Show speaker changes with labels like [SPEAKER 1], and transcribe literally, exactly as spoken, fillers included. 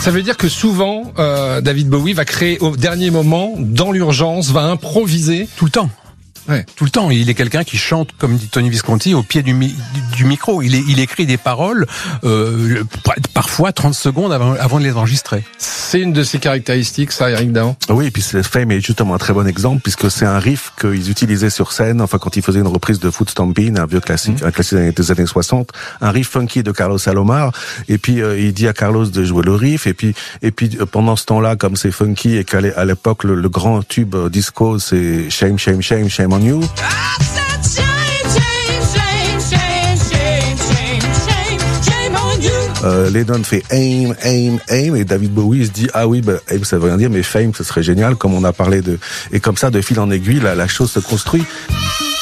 [SPEAKER 1] Ça veut dire que souvent, euh, David Bowie va créer au dernier moment, dans l'urgence, va improviser.
[SPEAKER 2] Tout le temps.
[SPEAKER 1] Ouais.
[SPEAKER 2] Tout le temps. Il est quelqu'un qui chante, comme dit Tony Visconti, au pied du, mi- du micro. Il, est, il écrit des paroles, euh, parfois trente secondes avant, avant de les enregistrer.
[SPEAKER 1] C'est une de ses caractéristiques, ça, Eric Dahan.
[SPEAKER 3] Oui, et puis Fame est justement un très bon exemple, puisque c'est un riff qu'ils utilisaient sur scène, enfin quand ils faisaient une reprise de Foot Stompin', un vieux classique, mmh. un classique des années soixante, un riff funky de Carlos Alomar, et puis euh, il dit à Carlos de jouer le riff, et puis et puis euh, pendant ce temps-là, comme c'est funky, et qu'à l'époque, le, le grand tube euh, disco, c'est Shame, Shame, Shame, Shame on You. Euh, Lennon fait aim, aim, aim, et David Bowie se dit ah oui, bah, aim ça veut rien dire, mais fame ce serait génial, comme on a parlé de, et comme ça de fil en aiguille la, la chose se construit.